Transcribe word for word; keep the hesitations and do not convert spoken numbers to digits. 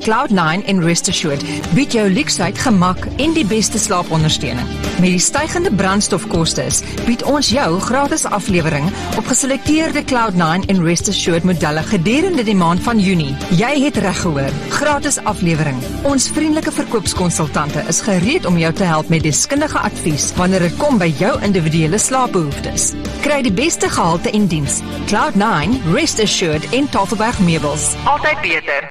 Cloud nine en Rest Assured bied jou luksheid, gemak en die beste slaapondersteuning. Met die stygende brandstofkostes bied ons jou gratis aflewering op geselekteerde Cloud nine en Rest Assured modelle gedurende die maand van Junie. Jy het reg gehoor, gratis aflewering. Ons vriendelike verkoopskonsultante is gereed om jou te help met deskundige advies wanneer dit kom by jou individuele slaapbehoeftes. Kry die beste gehalte en diens. Cloud nine, Rest Assured en Tafelberg Meubels. Altyd beter.